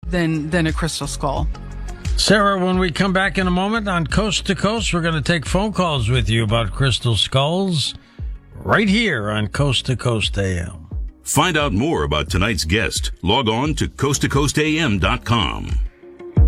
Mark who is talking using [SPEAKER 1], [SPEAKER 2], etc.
[SPEAKER 1] than a crystal skull.
[SPEAKER 2] Sarah, when we come back in a moment on Coast to Coast, we're going to take phone calls with you about crystal skulls right here on Coast to Coast AM.
[SPEAKER 3] Find out more about tonight's guest. Log on to coasttocoastam.com.